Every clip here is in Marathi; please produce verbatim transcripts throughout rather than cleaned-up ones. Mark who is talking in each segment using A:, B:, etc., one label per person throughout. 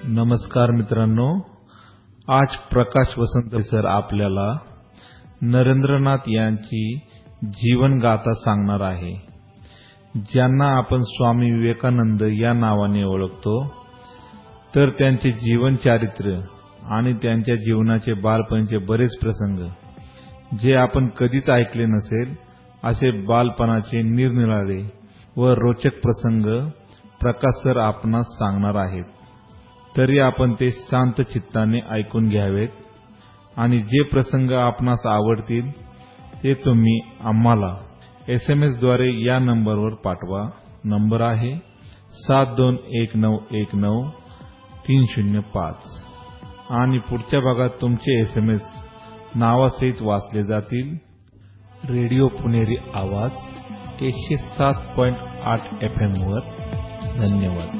A: नमस्कार मित्रांनो, आज प्रकाश वसंत सर आपल्याला नरेंद्रनाथ यांची जीवन गाथा सांगणार आहे, ज्यांना आपण स्वामी विवेकानंद या नावाने ओळखतो। तर त्यांचे जीवन चारित्र्य आणि त्यांच्या जीवनाचे बालपणीचे बरेच प्रसंग जे आपण कधीच ऐकले नसेल असे बालपणाचे निरनिराळे व रोचक प्रसंग प्रकाश सर आपणास सांगणार आहेत। तरी आपण ते शांत चित्ताने ऐकून घ्यावेत आणि जे प्रसंग आपणास आवडतील ते तुम्ही आम्हाला एसएमएस द्वारे या नंबरवर पाठवा। नंबर आहे सात दोन एक नऊ एक नऊ तीन शून्य पाच आणि पुढच्या भागात तुमचे एसएमएस नावासहित वाचले जातील। रेडिओ पुणेरी आवाज एकशे सात पॉइंट आठ एफ एम वर। धन्यवाद।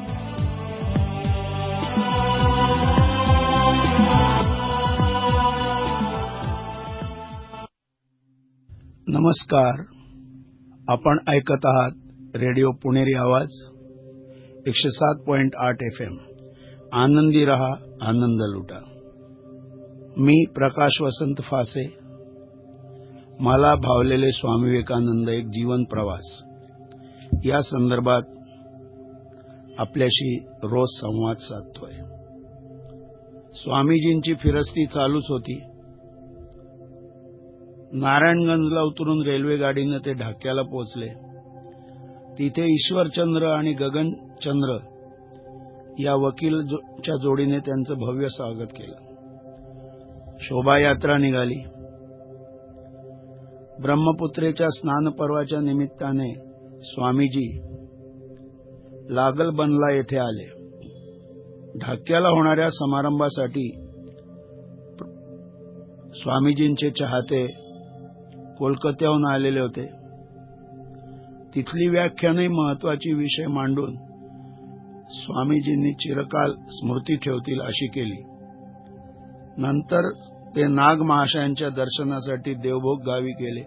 B: नमस्कार, आपण ऐकत आहात रेडिओ पुणेरी आवाज एकशे सात पॉइंट आठ एफ एम। आनंदी रहा, आनंद लुटा। मी प्रकाश वसंत फासे। मला भावलेले स्वामी विवेकानंद एक जीवन प्रवास या संदर्भात आपल्याशी रोज संवाद साधतोय। स्वामीजींची फिरस्ती चालूच होती। नारायणगंजला उतरून रेल्वे गाडीने ते ढाक्याला पोहोचले। तिथे ईश्वरचंद्र आणि गगनचंद्र या वकीलच्या जोडीने त्यांचं भव्य स्वागत केलं। शोभायात्रा निघाली। ब्रह्मपुत्रेच्या स्नानपर्वाच्या निमित्ताने स्वामीजी लागलबनला येथे आले। ढाक्याला होणाऱ्या समारंभासाठी स्वामीजींचे चाहते कोलकात्याहून आलेले होते। तिथली व्याख्यानही महत्वाची विषय मांडून स्वामीजींनी चिरकाल स्मृती ठेवतील अशी केली। नंतर ते नाग महाशयांच्या दर्शनासाठी देवभोग गावी गेले।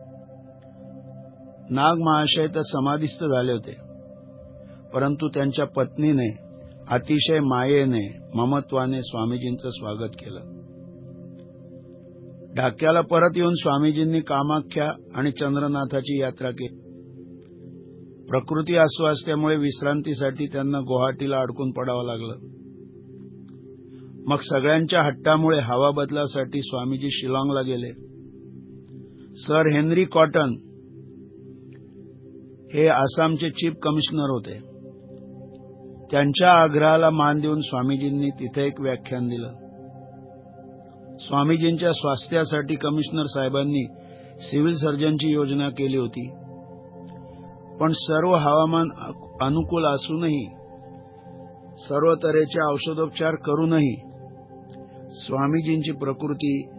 B: नाग महाशय तर समाधिस्थ झाले होते, परंतु त्यांच्या पत्नीने अतिशय मायेने ममत्वाने स्वामीजींचं स्वागत केलं। ढाक्याला परत येऊन स्वामीजींनी कामाख्या आणि चंद्रनाथाची यात्रा केली। प्रकृती अस्वास्थ्यामुळे विश्रांतीसाठी त्यांना गुवाहाटीला अडकून पडावं लागलं। मग सगळ्यांच्या हट्टामुळे हवा बदलासाठी स्वामीजी शिलाँगला गेले। सर हेनरी कॉटन हे आसामचे चीफ कमिशनर होते। त्यांच्या आग्रहाला मान देऊन स्वामीजींनी तिथे एक व्याख्यान दिलं। स्वामीजींच्या स्वास्थ्यासाठी कमिशनर साहेबांनी सिव्हिल सर्जनची योजना केली होती, पण सर्व हवामान अनुकूल असूनही, सर्व तऱ्हेचे औषधोपचार करूनही स्वामीजींची प्रकृती